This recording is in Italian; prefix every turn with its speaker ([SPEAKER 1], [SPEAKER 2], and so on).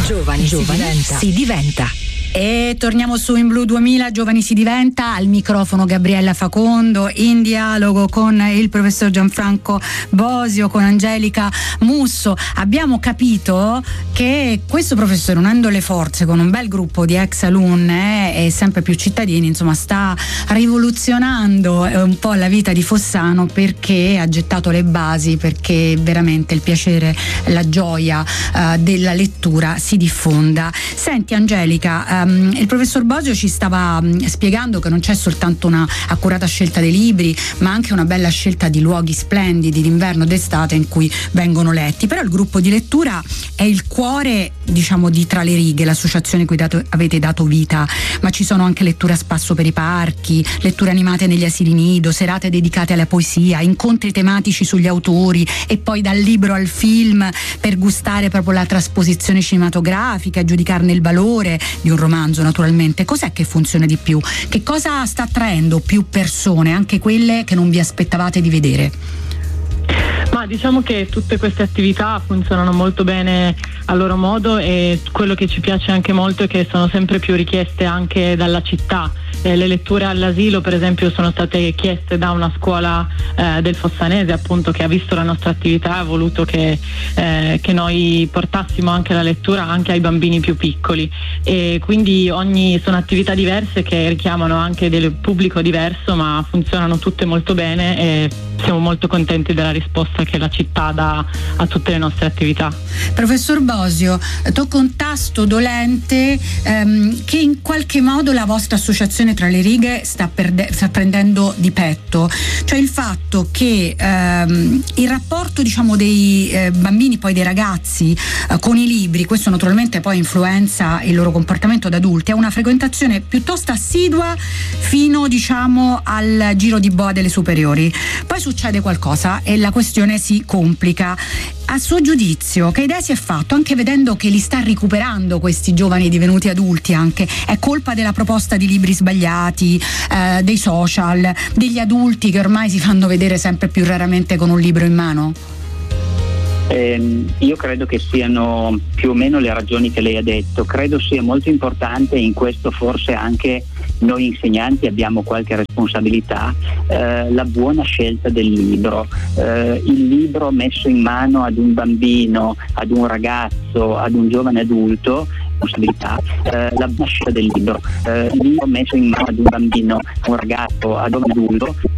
[SPEAKER 1] Giovani si diventa.
[SPEAKER 2] E torniamo su In Blu 2000, Giovani si diventa, al microfono Gabriella Facondo, in dialogo con il professor Gianfranco Bosio, con Angelica Musso. Abbiamo capito che questo professore, unendo le forze con un bel gruppo di ex alunne e sempre più cittadini, insomma, sta rivoluzionando un po' la vita di Fossano, perché ha gettato le basi perché veramente il piacere, la gioia della lettura si diffonda. Senti Angelica, il professor Bosio ci stava spiegando che non c'è soltanto una accurata scelta dei libri, ma anche una bella scelta di luoghi splendidi d'inverno e d'estate in cui vengono letti. Però il gruppo di lettura è il cuore, diciamo, di Tra le righe, l'associazione cui avete dato vita, ma ci sono anche letture a spasso per i parchi, letture animate negli asili nido, serate dedicate alla poesia, incontri tematici sugli autori e poi dal libro al film per gustare proprio la trasposizione cinematografica, giudicarne il valore di un romanzo naturalmente. Cos'è che funziona di più? Che cosa sta attraendo più persone, anche quelle che non vi aspettavate di vedere?
[SPEAKER 3] Ma diciamo che tutte queste attività funzionano molto bene a loro modo, e quello che ci piace anche molto è che sono sempre più richieste anche dalla città. Le letture all'asilo per esempio sono state chieste da una scuola del Fossanese, appunto, che ha visto la nostra attività e ha voluto che noi portassimo anche la lettura anche ai bambini più piccoli, e quindi sono attività diverse che richiamano anche del pubblico diverso, ma funzionano tutte molto bene e siamo molto contenti della risposta che la città dà a tutte le nostre attività.
[SPEAKER 2] Professor Bosio, tocca un tasto dolente che in qualche modo la vostra associazione Tra le righe sta prendendo di petto, cioè il fatto che il rapporto, diciamo, dei bambini, poi dei ragazzi con i libri, questo naturalmente poi influenza il loro comportamento da adulti, è una frequentazione piuttosto assidua fino, diciamo, al giro di boa delle superiori. Poi succede qualcosa e la questione si complica. A suo giudizio, che idea si è fatto, anche vedendo che li sta recuperando questi giovani divenuti adulti anche? È colpa della proposta di libri sbagliati, dei social, degli adulti che ormai si fanno vedere sempre più raramente con un libro in mano?
[SPEAKER 4] Io credo che siano più o meno le ragioni che lei ha detto. Credo sia molto importante, in questo forse anche noi insegnanti abbiamo qualche responsabilità, la buona scelta del libro. Il libro messo in mano ad un bambino, ad un ragazzo, ad un giovane adulto, responsabilità, la buona scelta del libro. Il libro messo in mano ad un bambino, a un ragazzo, ad un giovane adulto